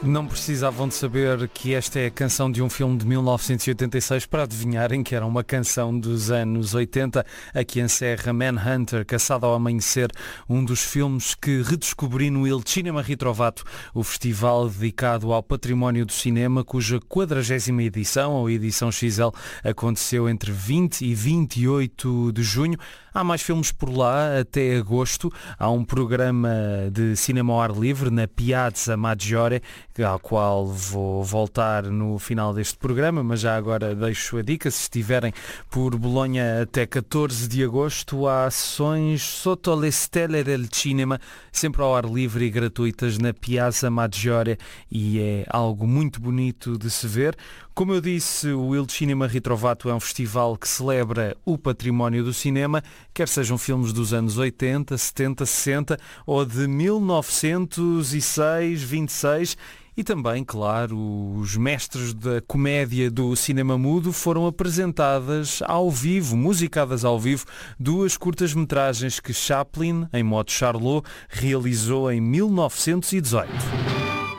Não precisavam de saber que esta é a canção de um filme de 1986 para adivinharem que era uma canção dos anos 80. Aqui encerra Manhunter, Caçada ao Amanhecer, um dos filmes que redescobri no Il Cinema Ritrovato, o festival dedicado ao património do cinema, cuja 40ª edição, ou edição XL, aconteceu entre 20 e 28 de junho. Há mais filmes por lá até agosto. Há um programa de cinema ao ar livre na Piazza Maggiore, ao qual vou voltar no final deste programa, mas já agora deixo a dica: se estiverem por Bolonha até 14 de agosto, há sessões Sotto le Stelle del Cinema, sempre ao ar livre e gratuitas na Piazza Maggiore, e é algo muito bonito de se ver. Como eu disse, o Il Cinema Ritrovato é um festival que celebra o património do cinema, quer sejam filmes dos anos 80, 70, 60 ou de 1906, 26, e também, claro, os mestres da comédia do cinema mudo foram apresentadas ao vivo, musicadas ao vivo, duas curtas-metragens que Chaplin, em modo Charlot, realizou em 1918.